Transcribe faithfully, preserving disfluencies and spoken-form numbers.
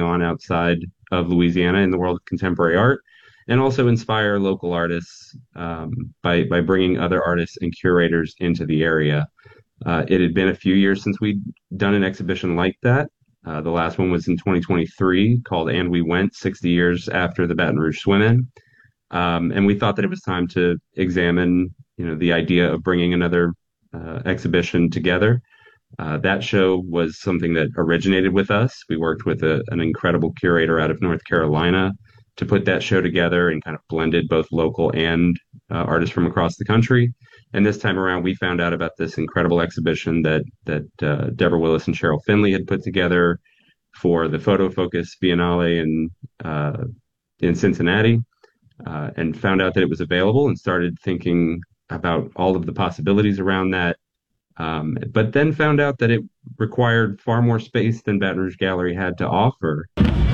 on outside of Louisiana in the world of contemporary art, and also inspire local artists um, by by bringing other artists and curators into the area. Uh, it had been a few years since we'd done an exhibition like that. Uh, the last one was in twenty twenty-three called And We Went, sixty years after the Baton Rouge swim-in. Um, and we thought that it was time to examine, you know, the idea of bringing another uh, exhibition together. Uh, that show was something that originated with us. We worked with a, an incredible curator out of North Carolina to put that show together and kind of blended both local and uh, artists from across the country. And this time around, we found out about this incredible exhibition that that uh, Deborah Willis and Cheryl Finley had put together for the Photo Focus Biennale in uh, in Cincinnati, uh, and found out that it was available and started thinking about all of the possibilities around that. Um, but then found out that it required far more space than Baton Rouge Gallery had to offer.